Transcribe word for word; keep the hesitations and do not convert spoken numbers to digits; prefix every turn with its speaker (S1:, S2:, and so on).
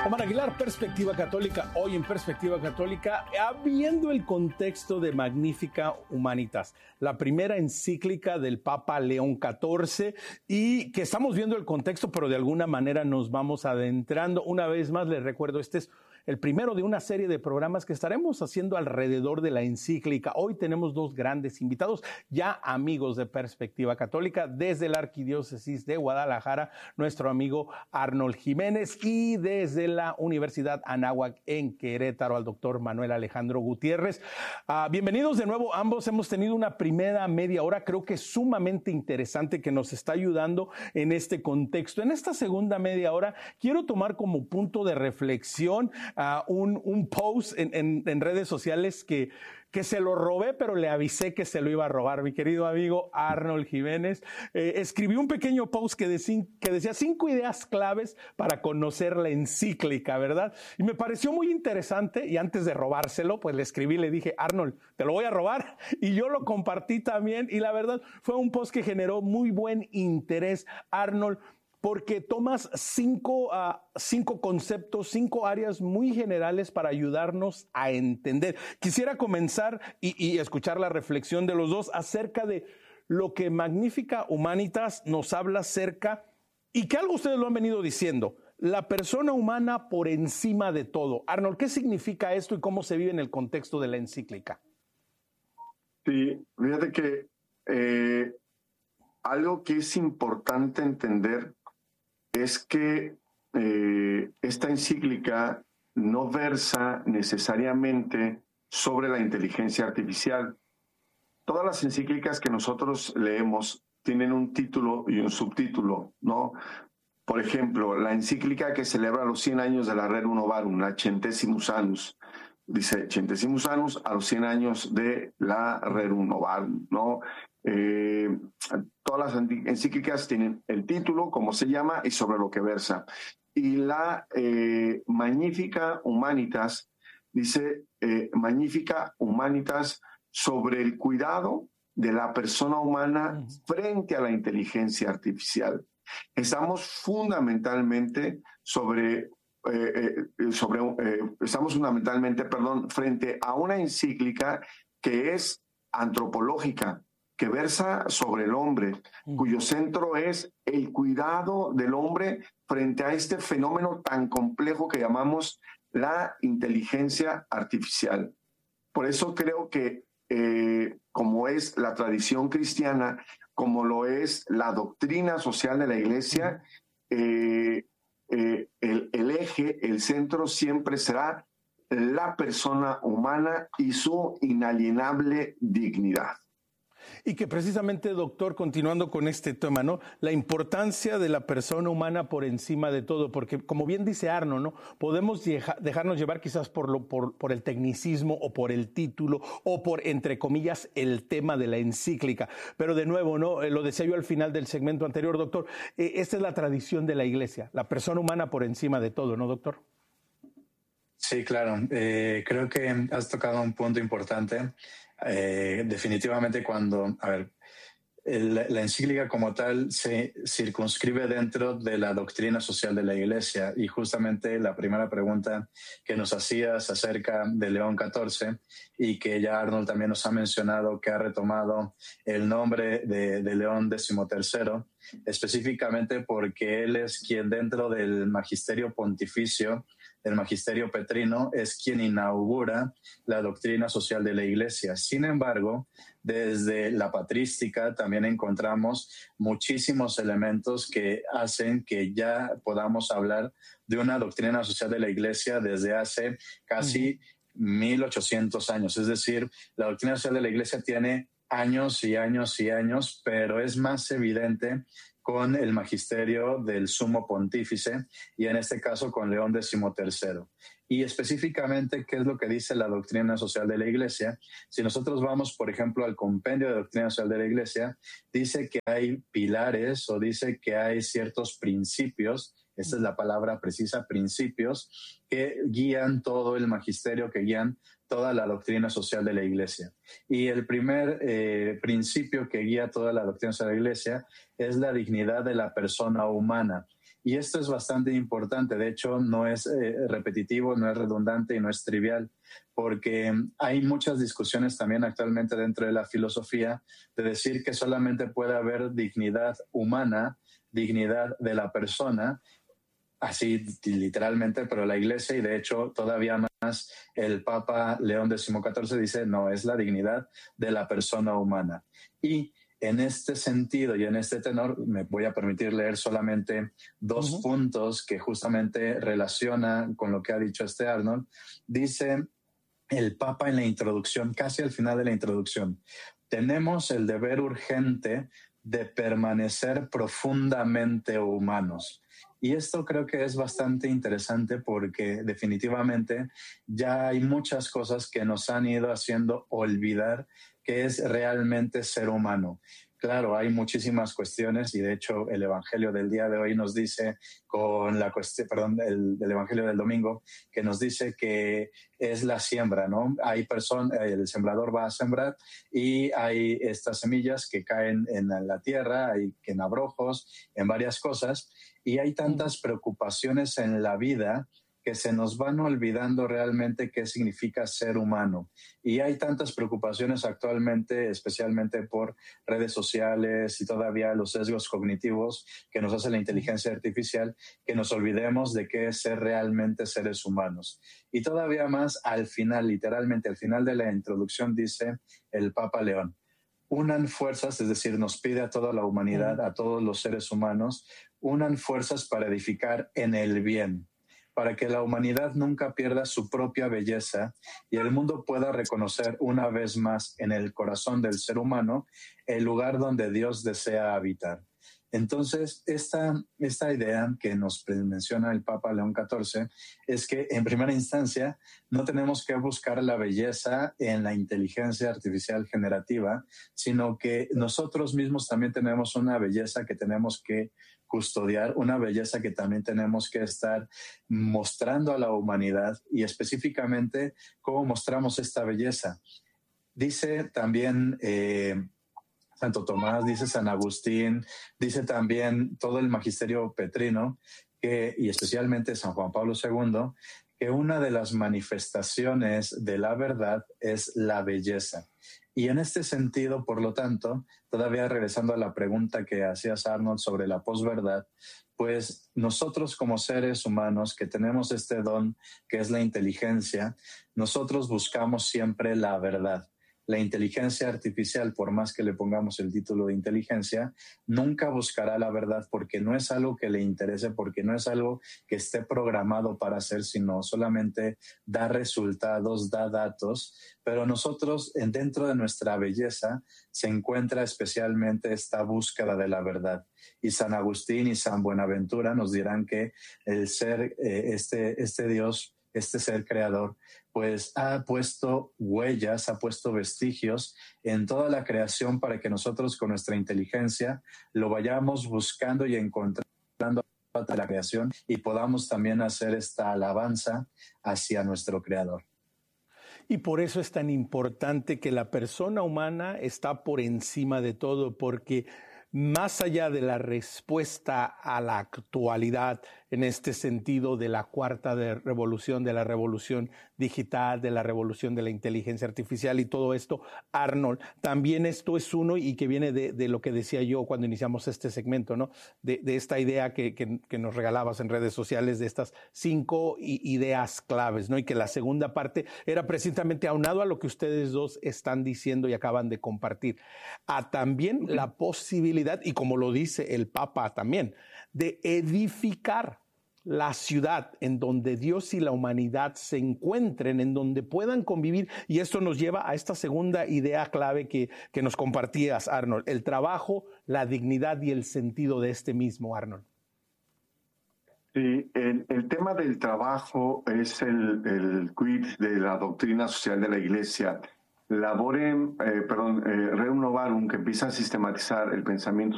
S1: Omar Aguilar, Perspectiva Católica. Hoy en Perspectiva Católica, viendo el contexto de Magnificat Humanitas, la primera encíclica del Papa León catorce, y que estamos viendo el contexto, pero de alguna manera nos vamos adentrando. Una vez más, les recuerdo, este es el primero de una serie de programas que estaremos haciendo alrededor de la encíclica. Hoy tenemos dos grandes invitados, ya amigos de Perspectiva Católica, desde la Arquidiócesis de Guadalajara, nuestro amigo Arnold Jiménez, y desde la Universidad Anáhuac en Querétaro, al doctor Manuel Alejandro Gutiérrez. Uh, bienvenidos de nuevo ambos. Hemos tenido una primera media hora, creo que sumamente interesante, que nos está ayudando en este contexto. En esta segunda media hora, quiero tomar como punto de reflexión Uh, un, un post en, en, en redes sociales que, que se lo robé, pero le avisé que se lo iba a robar. Mi querido amigo Arnold Jiménez eh, escribió un pequeño post que, de, que decía cinco ideas claves para conocer la encíclica, ¿verdad? Y me pareció muy interesante, y antes de robárselo, pues le escribí, le dije, Arnold, te lo voy a robar, y yo lo compartí también, y la verdad fue un post que generó muy buen interés, Arnold, porque tomas cinco, uh, cinco conceptos, cinco áreas muy generales para ayudarnos a entender. Quisiera comenzar y, y escuchar la reflexión de los dos acerca de lo que Magnificat Humanitas nos habla acerca, y que algo ustedes lo han venido diciendo, la persona humana por encima de todo. Arnold, ¿qué significa esto y cómo se vive en el contexto de la encíclica?
S2: Sí, fíjate que eh, algo que es importante entender es que eh, esta encíclica no versa necesariamente sobre la inteligencia artificial. Todas las encíclicas que nosotros leemos tienen un título y un subtítulo, ¿no? Por ejemplo, la encíclica que celebra los cien años de la Rerum Novarum, la Centesimus Annus, dice Centesimus Annus a los cien años de la Rerum Novarum, ¿no? Eh, todas las encíclicas tienen el título, cómo se llama y sobre lo que versa. Y la eh, Magnificat Humanitas dice eh, Magnificat Humanitas sobre el cuidado de la persona humana frente a la inteligencia artificial. Estamos fundamentalmente sobre eh, eh, sobre eh, estamos fundamentalmente, perdón, frente a una encíclica que es antropológica, que versa sobre el hombre, mm. cuyo centro es el cuidado del hombre frente a este fenómeno tan complejo que llamamos la inteligencia artificial. Por eso creo que, eh, como es la tradición cristiana, como lo es la doctrina social de la Iglesia, eh, eh, el, el eje, el centro siempre será la persona humana y su inalienable dignidad.
S1: Y que precisamente, doctor, continuando con este tema, ¿no? La importancia de la persona humana por encima de todo, porque como bien dice Arno, ¿no? Podemos deja, dejarnos llevar quizás por, lo, por, por el tecnicismo o por el título o por, entre comillas, el tema de la encíclica. Pero de nuevo, ¿no? Eh, lo decía yo al final del segmento anterior, doctor, eh, esta es la tradición de la Iglesia, la persona humana por encima de todo, ¿no, doctor?
S3: Sí, claro. Eh, creo que has tocado un punto importante. Eh, definitivamente cuando, a ver, el, la encíclica como tal se circunscribe dentro de la doctrina social de la Iglesia, y justamente la primera pregunta que nos hacías acerca de León catorce, y que ya Arnold también nos ha mencionado que ha retomado el nombre de, de León decimotercero, específicamente porque él es quien dentro del magisterio pontificio, el magisterio petrino, es quien inaugura la doctrina social de la Iglesia. Sin embargo, desde la patrística también encontramos muchísimos elementos que hacen que ya podamos hablar de una doctrina social de la Iglesia desde hace casi mil ochocientos años. Es decir, la doctrina social de la Iglesia tiene años y años y años, pero es más evidente con el magisterio del sumo pontífice, y en este caso con León decimotercero. Y específicamente, ¿qué es lo que dice la doctrina social de la Iglesia? Si nosotros vamos, por ejemplo, al compendio de doctrina social de la Iglesia, dice que hay pilares o dice que hay ciertos principios, esta es la palabra precisa, principios, que guían todo el magisterio, que guían toda la doctrina social de la Iglesia. Y el primer eh, principio que guía toda la doctrina social de la Iglesia es la dignidad de la persona humana. Y esto es bastante importante. De hecho, no es eh, repetitivo, no es redundante y no es trivial, porque hay muchas discusiones también actualmente dentro de la filosofía de decir que solamente puede haber dignidad humana, dignidad de la persona, así literalmente, pero la Iglesia, y de hecho todavía más el Papa León catorce dice, no, es la dignidad de la persona humana. Y en este sentido y en este tenor, me voy a permitir leer solamente dos uh-huh. puntos que justamente relacionan con lo que ha dicho este Arnold. Dice el Papa en la introducción, casi al final de la introducción, tenemos el deber urgente de permanecer profundamente humanos. Y esto creo que es bastante interesante porque definitivamente ya hay muchas cosas que nos han ido haciendo olvidar qué es realmente ser humano. Claro, hay muchísimas cuestiones y de hecho el Evangelio del día de hoy nos dice, con la cuestión, perdón, el, el Evangelio del domingo, que nos dice que es la siembra, ¿no? Hay personas, el sembrador va a sembrar y hay estas semillas que caen en la tierra, hay en abrojos, en varias cosas, y hay tantas preocupaciones en la vida que se nos van olvidando realmente qué significa ser humano. Y hay tantas preocupaciones actualmente, especialmente por redes sociales y todavía los sesgos cognitivos que nos hace la inteligencia artificial, que nos olvidemos de qué es ser realmente seres humanos. Y todavía más al final, literalmente al final de la introducción dice el Papa León, unan fuerzas, es decir, nos pide a toda la humanidad, a todos los seres humanos, unan fuerzas para edificar en el bien, para que la humanidad nunca pierda su propia belleza y el mundo pueda reconocer una vez más en el corazón del ser humano el lugar donde Dios desea habitar. Entonces, esta, esta idea que nos menciona el Papa León catorce es que en primera instancia no tenemos que buscar la belleza en la inteligencia artificial generativa, sino que nosotros mismos también tenemos una belleza que tenemos que custodiar, una belleza que también tenemos que estar mostrando a la humanidad y específicamente cómo mostramos esta belleza. Dice también eh, Santo Tomás, dice San Agustín, dice también todo el magisterio petrino que, y especialmente San Juan Pablo segundo, que una de las manifestaciones de la verdad es la belleza. Y en este sentido, por lo tanto, todavía regresando a la pregunta que hacías, Arnold, sobre la posverdad, pues nosotros como seres humanos que tenemos este don que es la inteligencia, nosotros buscamos siempre la verdad. La inteligencia artificial, por más que le pongamos el título de inteligencia, nunca buscará la verdad porque no es algo que le interese, porque no es algo que esté programado para hacer, sino solamente da resultados, da datos. Pero nosotros, dentro de nuestra belleza, se encuentra especialmente esta búsqueda de la verdad. Y San Agustín y San Buenaventura nos dirán que el ser, eh, este, este Dios, este ser creador, pues ha puesto huellas, ha puesto vestigios en toda la creación para que nosotros con nuestra inteligencia lo vayamos buscando y encontrando de la creación y podamos también hacer esta alabanza hacia nuestro Creador.
S1: Y por eso es tan importante que la persona humana está por encima de todo, porque más allá de la respuesta a la actualidad, en este sentido de la cuarta de revolución, de la revolución digital, de la revolución de la inteligencia artificial y todo esto, Arnold, también esto es uno y que viene de, de lo que decía yo cuando iniciamos este segmento, ¿no? De, de esta idea que, que, que nos regalabas en redes sociales, de estas cinco ideas claves, ¿no? Y que la segunda parte era precisamente aunado a lo que ustedes dos están diciendo y acaban de compartir, a también uh-huh. la posibilidad, y como lo dice el Papa también, de edificar la ciudad en donde Dios y la humanidad se encuentren, en donde puedan convivir. Y esto nos lleva a esta segunda idea clave que, que nos compartías, Arnold, el trabajo, la dignidad y el sentido de este mismo, Arnold.
S2: Sí, el, el tema del trabajo es el, el quid de la doctrina social de la Iglesia. Laborem, eh, perdón, eh, Rerum Novarum, que empieza a sistematizar el pensamiento